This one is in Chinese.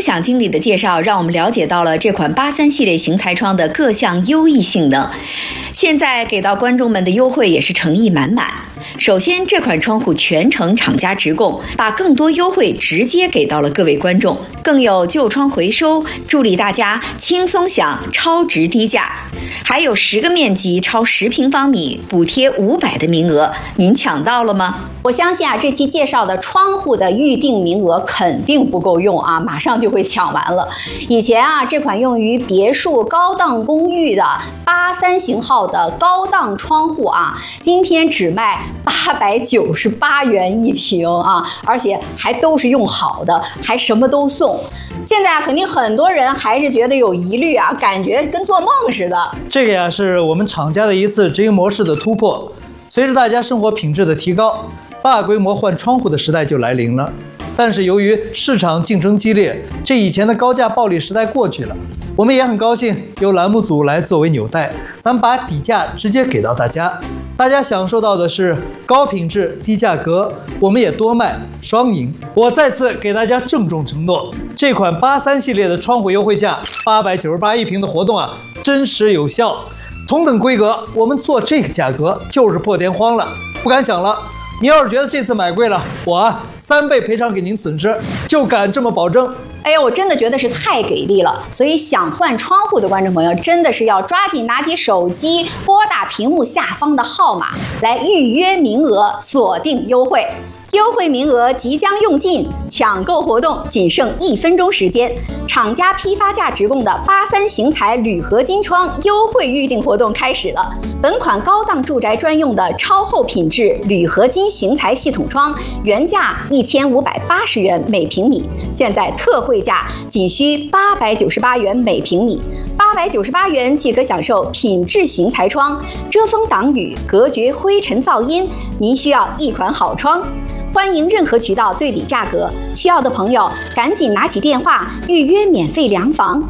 享经理的介绍，让我们了解到了这款83系列型材窗的各项优异性能。现在给到观众们的优惠也是诚意满满。首先，这款窗户全程厂家直供，把更多优惠直接给到了各位观众，更有旧窗回收，助力大家轻松享超值低价。还有10个面积超10平方米补贴500的名额，您抢到了吗？ 我相信这期介绍的窗户的预定名额肯定不够用马上就会抢完了。以前这款用于别墅高档公寓的83型号的高档窗户今天只卖898元一平而且还都是用好的，还什么都送。现在肯定很多人还是觉得有疑虑感觉跟做梦似的。 这个是我们厂家的一次直营模式的突破。随着大家生活品质的提高，大规模换窗户的时代就来临了。但是由于市场竞争激烈，这以前的高价暴利时代过去了。我们也很高兴由栏目组来作为纽带，咱们把底价直接给到大家，大家享受到的是高品质低价格，我们也多卖，双赢。我再次给大家郑重承诺，这款83系列的窗户优惠价898一平的活动真实有效。同等规格，我们做这个价格就是破天荒了，不敢想了。你要是觉得这次买贵了，我3倍赔偿给您损失，就敢这么保证。 我真的觉得是太给力了，所以想换窗户的观众朋友真的是要抓紧拿起手机，拨打屏幕下方的号码来预约名额，锁定优惠。优惠名额即将用尽，抢购活动仅剩1分钟时间。厂家批发价直供的83型材铝合金窗优惠预订活动开始了。本款高档住宅专用的超厚品质铝合金型材系统窗，原价1580元每平米，现在特惠价仅需898元每平米。898元即可享受品质型材窗，遮风挡雨，隔绝灰尘噪音。您需要一款好窗。欢迎任何渠道对比价格，需要的朋友赶紧拿起电话预约免费量房。